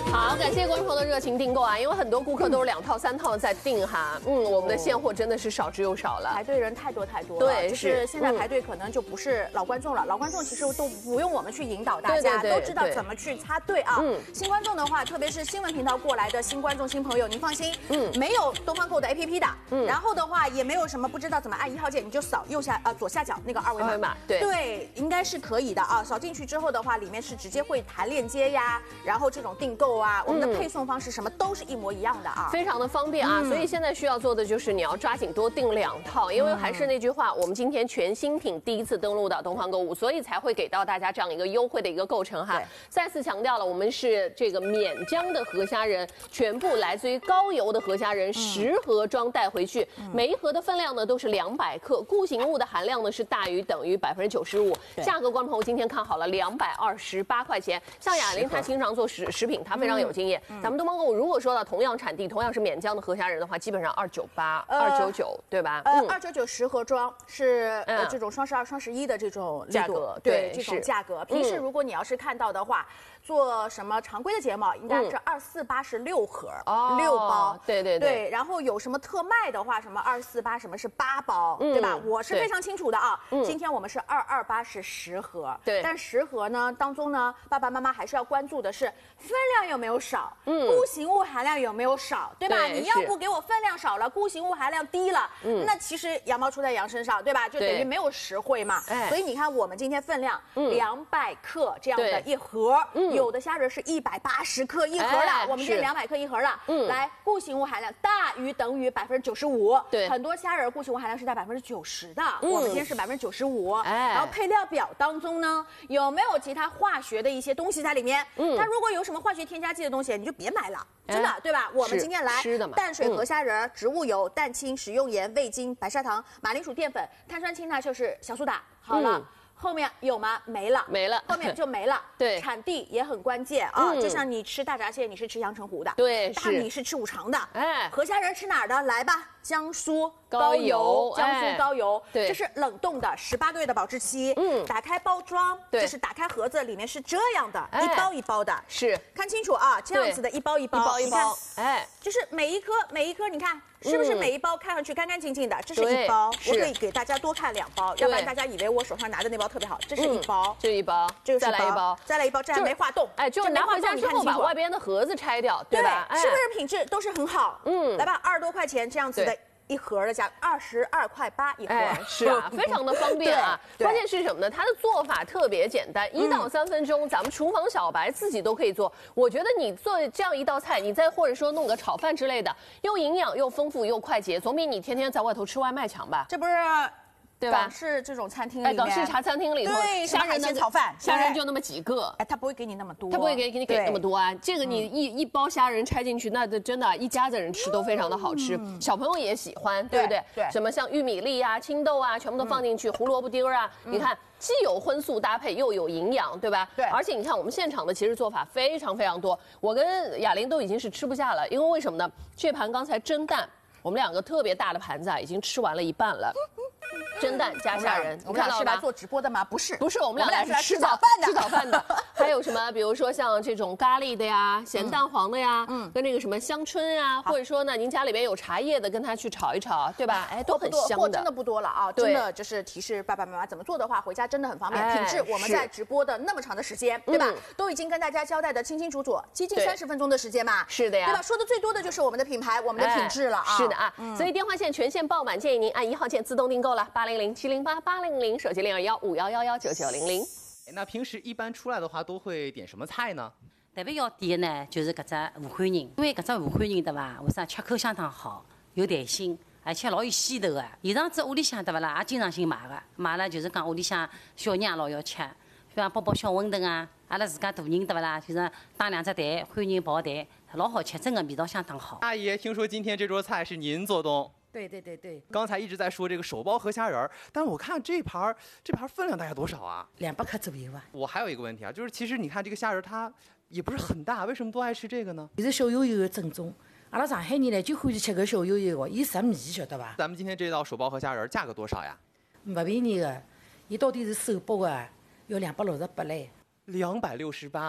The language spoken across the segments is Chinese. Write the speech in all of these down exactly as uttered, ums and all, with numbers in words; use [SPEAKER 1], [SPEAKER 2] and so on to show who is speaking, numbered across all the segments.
[SPEAKER 1] 好，感谢观众朋友的热情订购啊！因为很多顾客都是两套、三套在订哈，嗯，我们的现货真的是少之又少了，
[SPEAKER 2] 排队人太多太多了。
[SPEAKER 1] 对，
[SPEAKER 2] 就是现在排队可能就不是老观众了，老观众其实都不用我们去引导大家，都知道怎么去插队啊。嗯，新观众的话，特别是新闻频道过来的新观众、新朋友，您放心，嗯，没有东方购的 A P P 的，嗯，然后的话也没有什么不知道怎么按一号键，你就扫右下呃左下角那个二维码，对对，应该是可以的啊。扫进去之后的话，里面是直接会弹链接呀，然后这种订购啊，我们的配送方式什么都是一模一样的啊，
[SPEAKER 1] 非常的方便啊。所以现在需要做的就是你要抓紧多订两套，因为还是那句话，我们今天全新品第一次登陆到东方购物，所以才会给到大家这样一个优惠的一个构成哈。再次强调了，我们是这个免浆的河虾仁，全部来自于高邮的河虾仁，十盒装带回去，每一盒的分量呢都是两百克，固形物的含量呢是大于等于百分之九十五，价格观众朋友今天看好了两百二十八块钱。像雅玲她经常做食食品，她非常有经验。咱们东方购物如果说到同样产地、同样是免浆的河虾仁的话，基本上二九八、二九九，对吧？
[SPEAKER 2] 呃，二九九十盒装是呃这种双十二、双十一的这种
[SPEAKER 1] 价格，
[SPEAKER 2] 对这种价格。平时如果你要是看到的话，做什么常规的节目，应该是二四八是六盒，六包。
[SPEAKER 1] 对对
[SPEAKER 2] 对。然后有什么特卖的话，什么二四八，什么是八包，对吧？我是非常清楚的啊。今天我们是二二八是十盒，
[SPEAKER 1] 对。
[SPEAKER 2] 但十盒呢当中呢，爸爸妈妈还是要关注的是分量有没有少，嗯，固形物含量有没有少，对吧？你要不给我分量少了，固形物含量低了，嗯，那其实羊毛出在羊身上，对吧？就等于没有实惠嘛。所以你看我们今天分量两百克这样的一盒，有的虾仁是一百八十克一盒的，我们今天两百克一盒的，嗯，来固形物含量大于等于百分之九十五，对，很多虾仁固形物含量是在百分之九十的，我们今天是百分之九十五，然后配料表当中呢有没有其他化学的一些东西在里面？嗯，它如果有什么化学添加剂的东西，你就别买了，真的，对吧？我们今天来淡水河虾仁、植物油、蛋清、食用盐、味精、白砂糖、马铃薯淀粉、碳酸氢钠就是小苏打。好了。后面有吗？没了，
[SPEAKER 1] 没了，
[SPEAKER 2] 后面就没了。对，产地也很关键啊。就像你吃大闸蟹，你是吃阳澄湖的，
[SPEAKER 1] 对，
[SPEAKER 2] 大米是吃五常的，哎，河虾仁吃哪儿的？来吧，江苏高邮，江苏高邮，对，这是冷冻的，十八个月的保质期。嗯，打开包装，就是打开盒子，里面是这样的，一包一包的，
[SPEAKER 1] 是
[SPEAKER 2] 看清楚啊，这样子的一包一包，
[SPEAKER 1] 一包一包，哎，
[SPEAKER 2] 就是每一颗每一颗，你看。是不是每一包看上去干干净净的？这是一包，我可以给大家多看两包，要不然大家以为我手上拿的那包特别好。这是一包，
[SPEAKER 1] 这一包，
[SPEAKER 2] 这个
[SPEAKER 1] 再来一包，
[SPEAKER 2] 再来一包，这还没化冻。
[SPEAKER 1] 哎，就拿回家之后把外边的盒子拆掉，对吧？
[SPEAKER 2] 是不是品质都是很好？嗯，来吧，二十多块钱这样子的。一盒的价二十二块八一盒，
[SPEAKER 1] 是啊，非常的方便啊。关键是什么呢？它的做法特别简单，一到三分钟，咱们厨房小白自己都可以做。我觉得你做这样一道菜，你再或者说弄个炒饭之类的，又营养又丰富又快捷，总比你天天在外头吃外卖强吧？
[SPEAKER 2] 这不是。对吧？港式这种餐厅里面，
[SPEAKER 1] 港式茶餐厅里头，
[SPEAKER 2] 对，虾仁的炒饭，
[SPEAKER 1] 虾仁就那么几个，
[SPEAKER 2] 哎，他不会给你那么多，
[SPEAKER 1] 他不会给给你给那么多啊。这个你一一包虾仁拆进去，那真的，一家子人吃都非常的好吃，小朋友也喜欢，对不对？对，什么像玉米粒啊、青豆啊，全部都放进去，胡萝卜丁儿啊，你看。既有荤素搭配，又有营养，对吧？对。而且你看，我们现场的其实做法非常非常多，我跟雅玲都已经是吃不下了，因为为什么呢？这盘刚才蒸蛋，我们两个特别大的盘子啊，已经吃完了一半了。蒸蛋加虾仁，
[SPEAKER 2] 我们俩是来做直播的吗？不是，
[SPEAKER 1] 不是，我们俩是来吃早饭的。吃早饭的，还有什么？比如说像这种咖喱的呀，咸蛋黄的呀，嗯，跟这个什么香椿呀，或者说呢，您家里边有茶叶的，跟它去炒一炒，对吧？哎，都很香的。
[SPEAKER 2] 货真的不多了啊，真的就是提示爸爸妈妈怎么做的话，回家真的很方便。品质我们在直播的那么长的时间，对吧？都已经跟大家交代的清清楚楚，接近三十分钟的时间嘛。
[SPEAKER 1] 是的呀，
[SPEAKER 2] 对吧？说的最多的就是我们的品牌，我们的品质了啊。
[SPEAKER 1] 是的啊，所以电话线全线爆满，建议您按一号键自动订购了，八零零七零八八零零，手机零二幺五幺幺幺九九零零。
[SPEAKER 3] 那平时一般出来的话，都会点什么菜呢？
[SPEAKER 4] 特别要点的呢，就是搿只武汉人，因为搿只武汉人对伐？为啥吃口相当好，有弹性，而且老有鲜头个。现场子屋里向对伐啦，也经常性买个，买了就是讲屋里向小人也老要吃，比方煲煲小馄饨啊，阿拉自家大人对伐啦，就是打两只蛋，汉人煲蛋，老好吃，真的味道相当好。
[SPEAKER 3] 阿姨，听说今天这桌菜是您做东？
[SPEAKER 5] 对对对对，
[SPEAKER 3] 刚才一直在说这个手包河虾仁儿，但我看这盘这盘分量大概多少啊？
[SPEAKER 5] 两百克左右啊。
[SPEAKER 3] 我还有一个问题啊，就是其实你看这个虾仁它也不是很大，为什么都爱吃这个呢？
[SPEAKER 5] 这是小油油的正宗，阿拉上海人呢就欢喜吃个小油油的，伊食米晓得吧？
[SPEAKER 3] 咱们今天这道手包河虾仁价格多少呀？
[SPEAKER 5] 不便宜的，伊到底是手包的，要两百六十八嘞。
[SPEAKER 3] 两百六十八。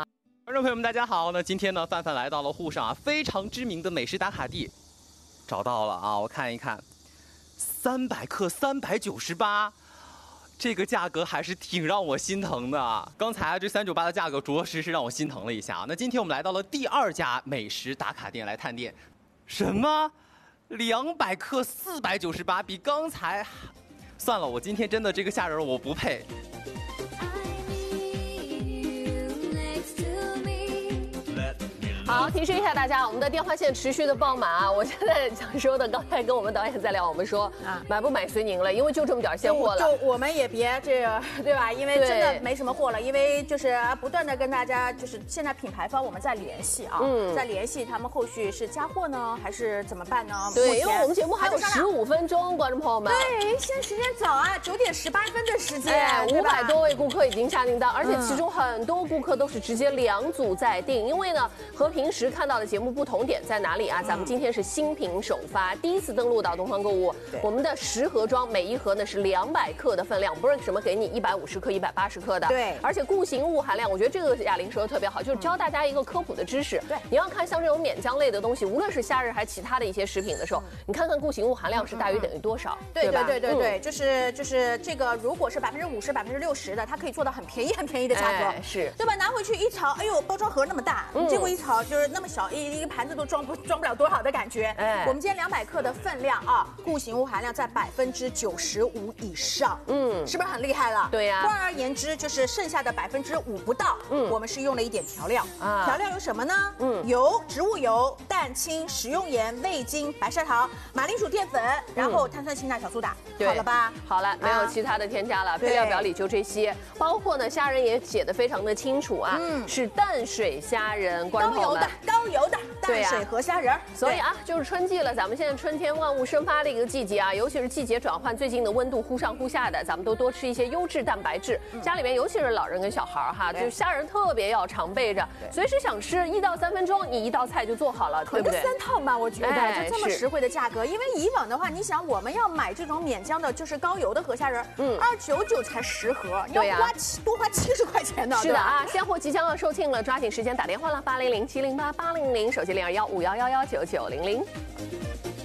[SPEAKER 3] 观众朋友们，大家好。那今天呢，范范来到了沪上啊非常知名的美食打卡地，找到了啊，我看一看，三百克三百九十八，这个价格还是挺让我心疼的。刚才这三九八的价格着实是让我心疼了一下。那今天我们来到了第二家美食打卡店来探店，什么？两百克四百九十八，比刚才，算了，我今天真的这个虾仁我不配。
[SPEAKER 1] 好，提示一下大家，我们的电话线持续的爆满啊！我现在想说的，刚才跟我们导演在聊，我们说啊，买不买随您了，因为就这么点现货了。
[SPEAKER 2] 就我们也别这个，对吧？因为真的没什么货了，因为就是不断的跟大家，就是现在品牌方我们在联系啊，嗯，在联系他们后续是加货呢，还是怎么办呢？
[SPEAKER 1] 对，因为我们节目还有十五分钟，观众朋友们。
[SPEAKER 2] 对，现在时间早啊，九点十八分的时间，
[SPEAKER 1] 五百多位顾客已经下订单，而且其中很多顾客都是直接两组在订，因为呢和平。平时看到的节目不同点在哪里啊？咱们今天是新品首发，第一次登陆到东方购物。我们的十盒装，每一盒呢是两百克的分量，不是什么给你一百五十克、一百八十克的。
[SPEAKER 2] 对，
[SPEAKER 1] 而且固形物含量，我觉得这个哑铃说的特别好，就是教大家一个科普的知识。
[SPEAKER 2] 对，
[SPEAKER 1] 你要看像这种免浆类的东西，无论是虾仁还是其他的一些食品的时候，你看看固形物含量是大于等于多少？
[SPEAKER 2] 对对对对对，就是就是这个，如果是百分之五十、百分之六十的，它可以做到很便宜、很便宜的价格，
[SPEAKER 1] 是
[SPEAKER 2] 对吧？拿回去一炒，哎呦，包装盒那么大，结果一炒就是那么小一。一个盘子都装不装不了多少的感觉。哎，我们今天两百克的分量啊，固形物含量在百分之九十五以上，嗯，是不是很厉害了？
[SPEAKER 1] 对呀。
[SPEAKER 2] 换而言之，就是剩下的百分之五不到，嗯，我们是用了一点调料啊。调料有什么呢？嗯，油、植物油、蛋清、食用盐、味精、白砂糖、马铃薯淀粉，然后碳酸氢钠、小苏打，好了吧？
[SPEAKER 1] 好了，没有其他的添加了，配料表里就这些。包括呢，虾仁也写的非常的清楚啊，嗯，是淡水虾仁，观众朋友们。
[SPEAKER 2] 高油的淡水河虾仁，
[SPEAKER 1] 所以啊，就是春季了，咱们现在春天万物生发的一个季节啊，尤其是季节转换，最近的温度忽上忽下的，咱们都多吃一些优质蛋白质。家里面尤其是老人跟小孩哈，就是虾仁特别要常备着，随时想吃，一到三分钟，你一道菜就做好了，对不对？
[SPEAKER 2] 三套吧，我觉得就这么实惠的价格，因为以往的话，你想我们要买这种免浆的，就是高油的河虾仁，嗯，二九九才十盒，要花七多花七十块钱呢。
[SPEAKER 1] 是的啊，现货即将要售罄了，抓紧时间打电话了，八零零七零八八零零，手机零二幺五幺幺幺九九零零。